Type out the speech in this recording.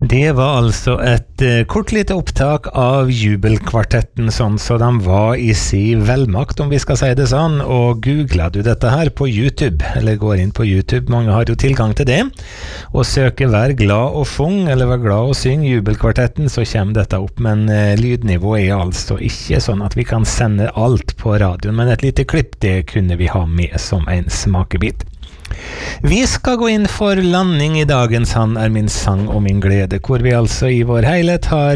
Det var altså et kort lite opptak av Jubelkvartetten sånn så de var i si velmakt, om vi skal si det sånn, og googlet du dette her på YouTube, eller går inn på YouTube, mange har jo tilgang til det, og søker Vær glad og fung, eller Vær glad og syng Jubelkvartetten, så kommer dette opp, men lydnivået er altså ikke sånn at vi kan sende alt på radioen, men et lite klipp, det kunne vi ha med som en smakebit. Vi skal gå inn for landing i dagens Han er min sang og min glede, hvor vi altså i vår helhet har